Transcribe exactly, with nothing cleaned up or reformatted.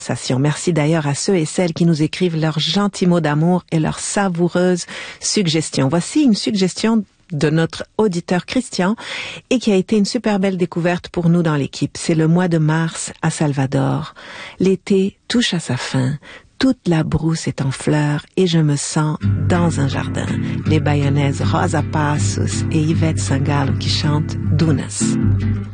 Merci d'ailleurs à ceux et celles qui nous écrivent leurs gentils mots d'amour et leurs savoureuses suggestions. Voici une suggestion de notre auditeur Christian et qui a été une super belle découverte pour nous dans l'équipe. C'est le mois de mars à Salvador. L'été touche à sa fin. Toute la brousse est en fleurs et je me sens dans un jardin. Les bayonnaises Rosa Passos et Yvette Sangalo qui chantent Dunas.